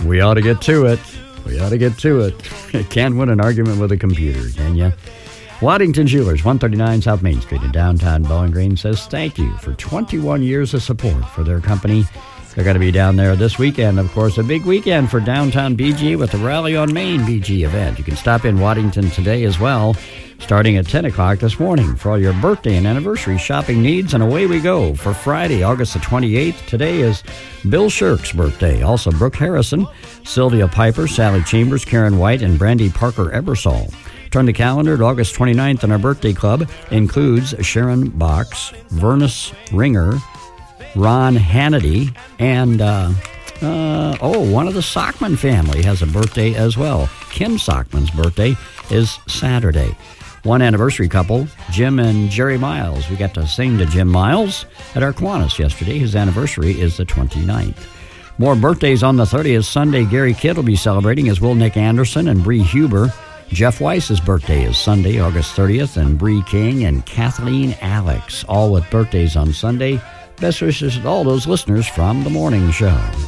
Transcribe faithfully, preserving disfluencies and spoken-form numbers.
We ought to get to it. We ought to get to it. Can't win an argument with a computer, can you? Waddington Jewelers, one thirty-nine South Main Street in downtown Bowling Green, says thank you for twenty-one years of support for their company. They're going to be down there this weekend, of course, a big weekend for downtown B G with the Rally on Main B G event. You can stop in Waddington today as well, starting at ten o'clock this morning for all your birthday and anniversary shopping needs. And away we go for Friday, August the twenty-eighth. Today is Bill Shirk's birthday. Also Brooke Harrison, Sylvia Piper, Sally Chambers, Karen White, and Brandy Parker Ebersol. Turn the calendar to August twenty-ninth, and our birthday club includes Sharon Box, Vernus Ringer, Ron Hannity, and, uh, uh, oh, one of the Sockman family has a birthday as well. Kim Sockman's birthday is Saturday. One anniversary couple, Jim and Jerry Miles. We got to sing to Jim Miles at our Kiwanis yesterday. His anniversary is the twenty-ninth. More birthdays on the thirtieth. Sunday, Gary Kidd will be celebrating, as will Nick Anderson and Bree Huber. Jeff Weiss's birthday is Sunday, August thirtieth, and Bree King and Kathleen Alex, all with birthdays on Sunday. Best wishes to all those listeners from The Morning Show.